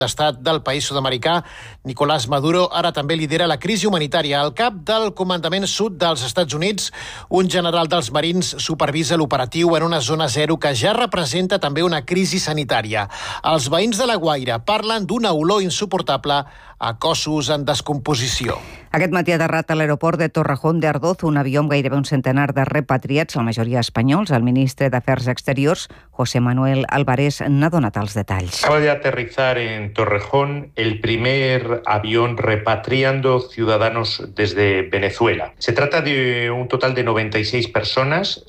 d'Estat del país sud-americà, Nicolás Maduro, ara també lidera la crisi humanitària. Al cap del comandament sud dels Estats Units, un general dels Marins supervisa l'operatiu en una zona zero que ja representa també una crisi sanitària. Els veïns de La Guaira parlen d'una olor insuportable a cossos en descomposició. Aquest matí ha aterrat a l'aeroport de Torrejón de Ardoz un avió amb gairebé un centenar de repatriats, la majoria espanyols. El ministre d'Afers Exteriors, José Manuel Álvarez, n'ha donat els detalls. Acaba de aterrizar en Torrejón el primer avión repatriando ciudadanos desde Venezuela. Se trata de un total de 96 personas,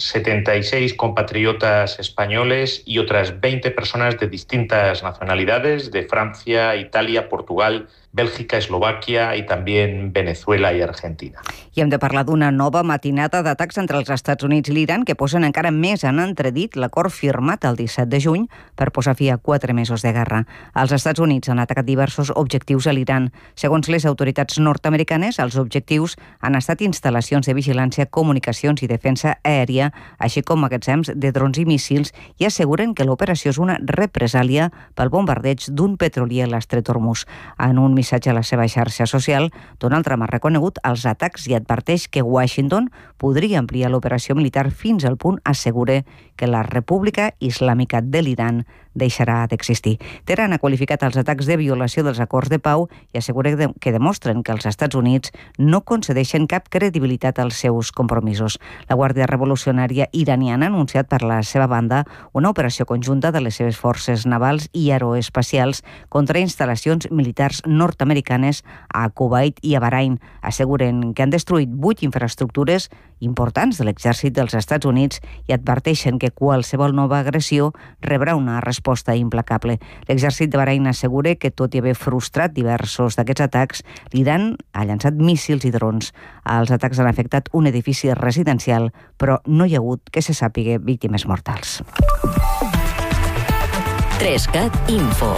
76 compatriotas españoles y otras 20 personas de distintas nacionalidades, de Francia, Italia, Portugal, Bèlgica, Eslovàquia i també Venezuela i Argentina. I hem de parlar d'una nova matinada d'atacs entre els Estats Units i l'Iran que posen encara més en entredit l'acord firmat el 17 de juny per posar fi a 4 mesos de guerra. Els Estats Units han atacat diversos objectius a l'Iran. Segons les autoritats nord-americanes, els objectius han estat instal·lacions de vigilància, comunicacions i defensa aèria, així com magatzems de drons i míssils, i asseguren que l'operació és una represàlia pel bombardeig d'un petrolier a l'estret Hormuz. En un missatge a la seva xarxa social, Donald Trump ha reconegut els atacs i adverteix que Washington podria ampliar l'operació militar fins al punt, assegura, que la República Islàmica de l'Iran deixarà d'existir. Teheran ha qualificat els atacs de violació dels acords de pau i assegura que demostren que els Estats Units no concedeixen cap credibilitat als seus compromisos. La Guàrdia Revolucionària iraniana ha anunciat per la seva banda una operació conjunta de les seves forces navals i aeroespacials contra instal·lacions militars nord-americanes a Kuwait i a Bahrain. Asseguren que han destruït 8 infraestructures importants de l'exèrcit dels Estats Units i adverteixen que qualsevol nova agressió rebrà una resposta implacable. L'exèrcit de Bahrain assegura que, tot i haver frustrat diversos d'aquests atacs, l'Iran ha llançat míssils i drons. Els atacs han afectat un edifici residencial, però no hi ha hagut, que se sàpiga, víctimes mortals. 3cat Info.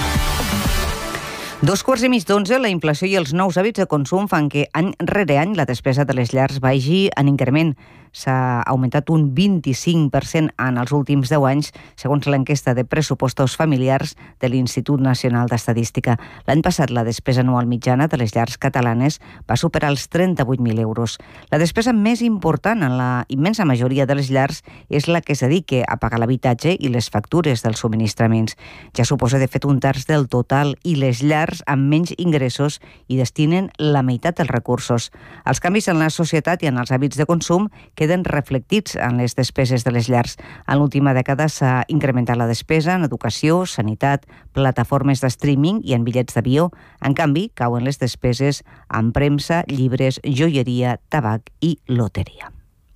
11:15, la inflació i els nous hàbits de consum fan que any rere any la despesa de les llars vagi en increment. S'ha augmentat un 25% en els últims 10 anys, segons l'enquesta de pressupostos familiars de l'Institut Nacional d'Estadística. L'any passat la despesa anual mitjana de les llars catalanes va superar els 38.000 euros. La despesa més important en la immensa majoria de les llars és la que es dedica a pagar l'habitatge i les factures dels subministraments. Ja suposa de fet un terç del total i les llars amb menys ingressos hi destinen la meitat dels recursos. Els canvis en la societat i en els hàbits de consum queden reflectits en les despeses de les llars. En l'última dècada s'ha incrementat la despesa en educació, sanitat, plataformes de streaming i en bitllets d'avió. En canvi, cauen les despeses en premsa, llibres, joieria, tabac i loteria.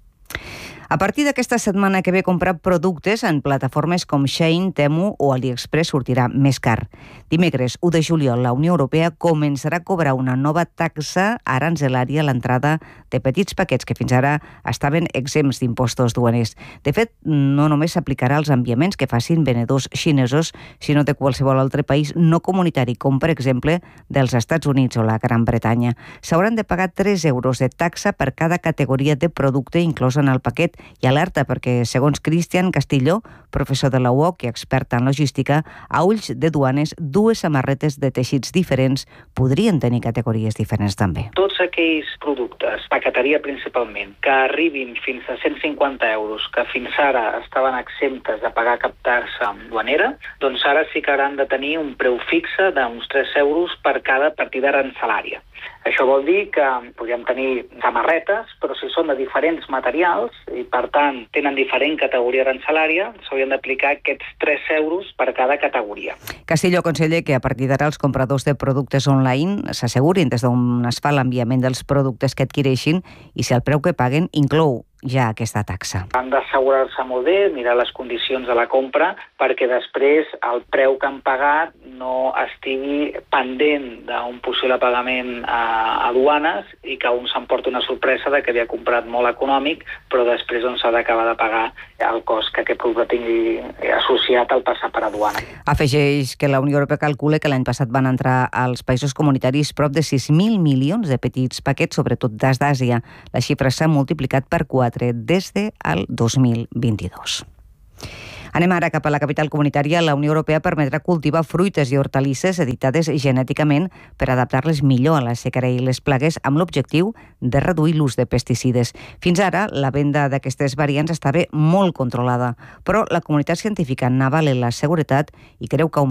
A partir d'aquesta setmana que ve, comprar productes en plataformes com Shein, Temu o AliExpress sortirà més car. Dimecres 1 de juliol, la Unió Europea començarà a cobrar una nova taxa aranzelària a l'entrada de petits paquets que fins ara estaven exempts d'impostos duaners. De fet, no només s'aplicarà als enviaments que facin venedors xinesos, sinó de qualsevol altre país no comunitari, com per exemple dels Estats Units o la Gran Bretanya. S'hauran de pagar 3 euros de taxa per cada categoria de producte inclòs en el paquet, i alerta perquè, segons Cristian Castillo, professor de la UOC i expert en logística, a ulls de duanes, 2 samarretes de teixits diferents podrien tenir categories diferents també. Tots aquells productes, paqueteria principalment, que arribin fins a 150 euros, que fins ara estaven exemptes de pagar cap taxa duanera, doncs ara sí que hauran de tenir un preu fixe d'uns 3 euros per cada partida arancelària. Això vol dir que podríem tenir samarretes, però si són de diferents materials i, per tant, tenen diferent categoria arancelària, s'haurien d'aplicar aquests 3 euros per cada categoria. Castillo aconsella que a partir d'ara els compradors de productes online s'assegurin des d'on es fa l'enviament dels productes que adquireixin i si el preu que paguen inclou ja aquesta taxa. Han d'assegurar-se molt bé, mirar les condicions de la compra, perquè després el preu que han pagat no estigui pendent d'un possible pagament a aduanes i que un s'emporti una sorpresa de que havia comprat molt econòmic, però després s'ha d'acabar de pagar el cost que aquest producte tingui associat al passar per aduana. Afegeix que la Unió Europea calcula que l'any passat van entrar als països comunitaris prop de 6.000 milions de petits paquets, sobretot des d'Àsia. La xifra s'ha multiplicat per 4 des del 2022. Anem ara cap a la capital comunitària. La Unió Europea permetrà cultivar fruites i hortalisses editades genèticament per adaptar-les millor a la sequera i les plagues amb l'objectiu de reduir l'ús de pesticides. Fins ara, la venda d'aquestes variants estava molt controlada, però la comunitat científica n'avala la seguretat i creu que